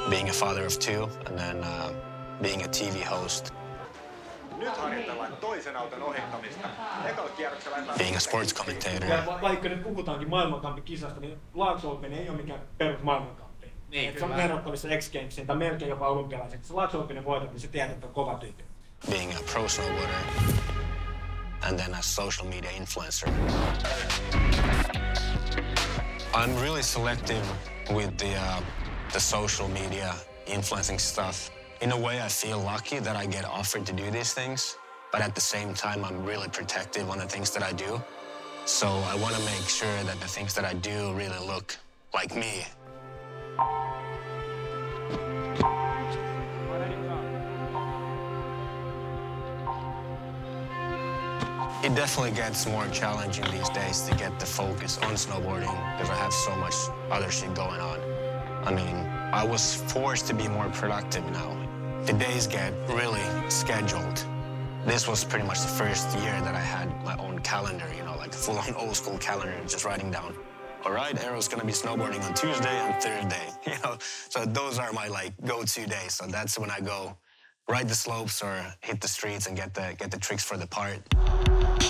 being a father of two, and then being a TV host. Nyt harjoitellaan toisen auton ohittamista. Ekalla kierroksella Being a sports commentator. Ja vaikka nyt puhutaankin maailmankampikisasta, niin Laakso Open ei ole mikään perus maailmankampi. Niin, se on verrattavissa X Gamesiin tai melkein jopa olympialaiseksi. Se Laakso Openin voitat, niin se tiedät, että on kova tyyppi. Being a pro snowboarder, and then a social media influencer. I'm really selective with the social media influencing stuff. In a way, I feel lucky that I get offered to do these things, but at the same time, I'm really protective on the things that I do. So I want to make sure that the things that I do really look like me. It definitely gets more challenging these days to get the focus on snowboarding because I have so much other shit going on. I mean, I was forced to be more productive now. The days get really scheduled. This was pretty much the first year that I had my own calendar, you know, like a full-on old school calendar, just writing down, all right, Aero's gonna be snowboarding on Tuesday and Thursday, you know? So those are my like go-to days. So that's when I go ride the slopes or hit the streets and get the tricks for the part.